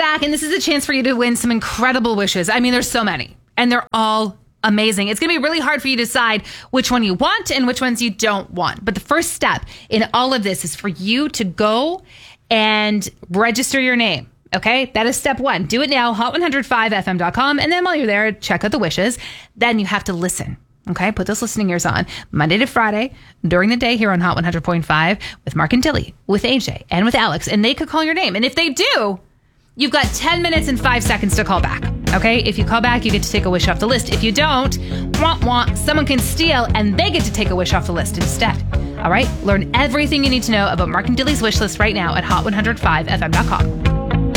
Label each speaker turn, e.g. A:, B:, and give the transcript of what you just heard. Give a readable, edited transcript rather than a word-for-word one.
A: back, and this is a chance for you to win some incredible wishes. I mean, there's so many, and they're all amazing. It's going to be really hard for you to decide which one you want and which ones you don't want. But the first step in all of this is for you to go and register your name. Okay, that is step one. Do it now, hot105fm.com. And then while you're there, check out the wishes. Then you have to listen. Okay, put those listening ears on Monday to Friday during the day here on Hot 100.5 with Mark and Dilly, with AJ, and with Alex. And they could call your name. And if they do, you've got 10 minutes and 5 seconds to call back. Okay, if you call back, you get to take a wish off the list. If you don't, someone can steal and they get to take a wish off the list instead. All right, learn everything you need to know about Mark and Dilly's wish list right now at hot105fm.com.